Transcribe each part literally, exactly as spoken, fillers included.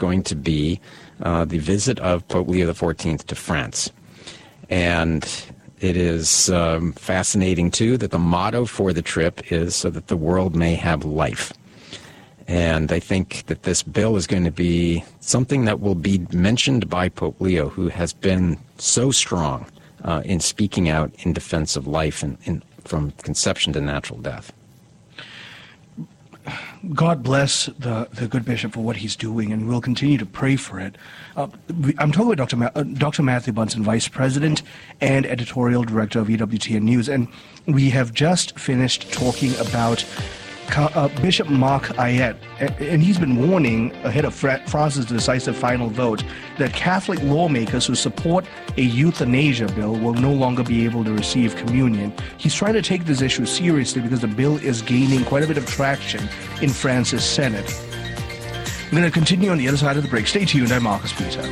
going to be uh, the visit of Pope Leo the fourteenth to France. And it is um, fascinating, too, that the motto for the trip is so that the world may have life. And I think that this bill is going to be something that will be mentioned by Pope Leo, who has been so strong uh, in speaking out in defense of life and, and from conception to natural death. God bless the, the good bishop for what he's doing, and we'll continue to pray for it. Uh, we, I'm talking with Doctor Ma- uh, Doctor Matthew Bunson, Vice President and Editorial Director of E W T N News, and we have just finished talking about Uh, Bishop Mark Ayet, and he's been warning ahead of France's decisive final vote that Catholic lawmakers who support a euthanasia bill will no longer be able to receive communion. He's trying to take this issue seriously because the bill is gaining quite a bit of traction in France's Senate. I'm going to continue on the other side of the break. Stay tuned. I'm Marcus Peter.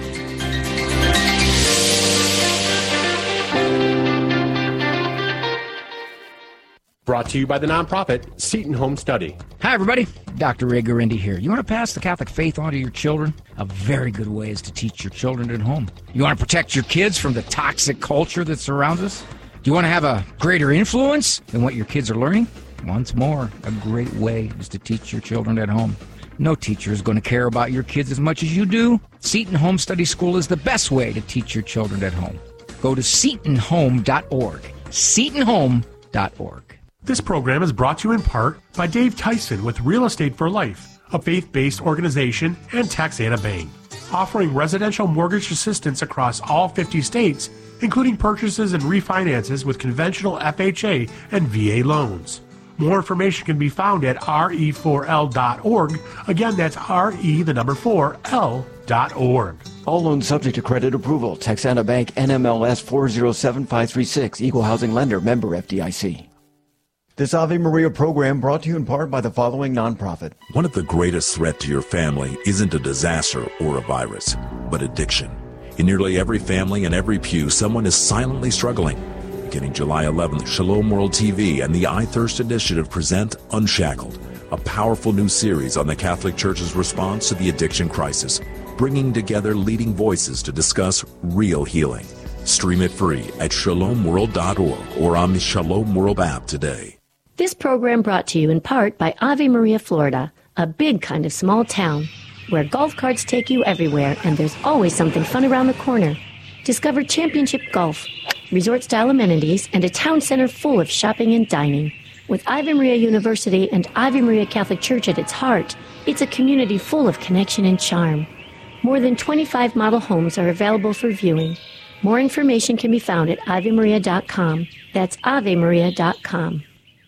Brought to you by the nonprofit Seton Home Study. Hi, everybody. Doctor Ray Garindi here. You want to pass the Catholic faith on to your children? A very good way is to teach your children at home. You want to protect your kids from the toxic culture that surrounds us? Do you want to have a greater influence than what your kids are learning? Once more, a great way is to teach your children at home. No teacher is going to care about your kids as much as you do. Seton Home Study School is the best way to teach your children at home. Go to seton home dot org. seton home dot org. This program is brought to you in part by Dave Tyson with Real Estate for Life, a faith-based organization, and Texana Bank, offering residential mortgage assistance across all fifty states, including purchases and refinances with conventional F H A and V A loans. More information can be found at R E four L dot org. Again, that's R E, the number four, L dot org. All loans subject to credit approval. Texana Bank, N M L S four zero seven five three six, Equal Housing Lender, member F D I C. This Ave Maria program brought to you in part by the following nonprofit. One of the greatest threats to your family isn't a disaster or a virus, but addiction. In nearly every family and every pew, someone is silently struggling. Beginning July eleventh, Shalom World T V and the I Thirst Initiative present Unshackled, a powerful new series on the Catholic Church's response to the addiction crisis, bringing together leading voices to discuss real healing. Stream it free at shalom world dot org or on the Shalom World app today. This program brought to you in part by Ave Maria, Florida, a big kind of small town where golf carts take you everywhere and there's always something fun around the corner. Discover championship golf, resort-style amenities, and a town center full of shopping and dining. With Ave Maria University and Ave Maria Catholic Church at its heart, it's a community full of connection and charm. More than twenty-five model homes are available for viewing. More information can be found at ave maria dot com. That's ave maria dot com.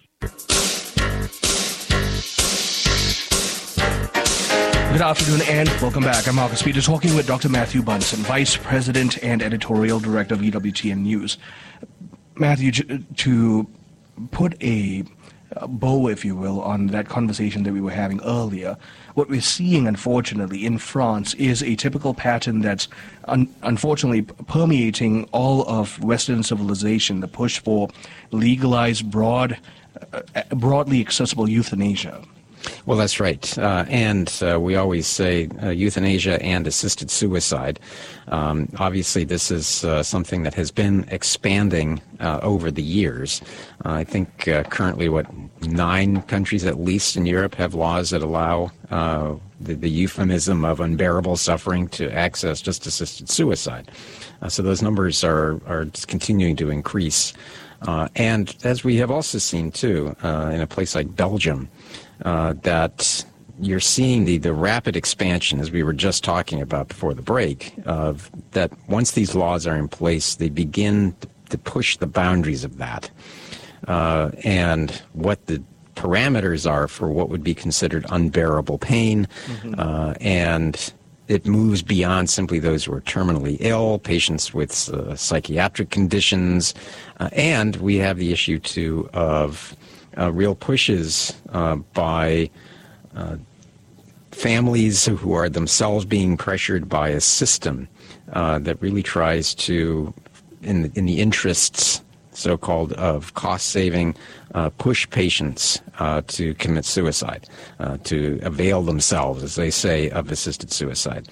Good afternoon and welcome back. I'm Marcus Peter talking with Doctor Matthew Bunson, Vice President and Editorial Director of E W T N News. Matthew, to put a bow, if you will, on that conversation that we were having earlier, what we're seeing, unfortunately, in France is a typical pattern that's un- unfortunately permeating all of Western civilization, the push for legalized, broad, uh, broadly accessible euthanasia. Well, that's right. Uh, and uh, we always say uh, euthanasia and assisted suicide. Um, obviously, this is uh, something that has been expanding uh, over the years. Uh, I think uh, currently, what, nine countries at least in Europe have laws that allow uh, the, the euphemism of unbearable suffering to access just assisted suicide. Uh, so those numbers are, are just continuing to increase. Uh, and as we have also seen, too, uh, in a place like Belgium, Uh, that you're seeing the, the rapid expansion, as we were just talking about before the break, of that once these laws are in place, they begin to push the boundaries of that. Uh, and what the parameters are for what would be considered unbearable pain. Mm-hmm. Uh, and it moves beyond simply those who are terminally ill, patients with uh, psychiatric conditions. Uh, and we have the issue, too, of Uh, real pushes uh, by uh, families who are themselves being pressured by a system uh, that really tries to, in the, in the interests, so-called, of cost-saving, uh, push patients uh, to commit suicide, uh, to avail themselves, as they say, of assisted suicide.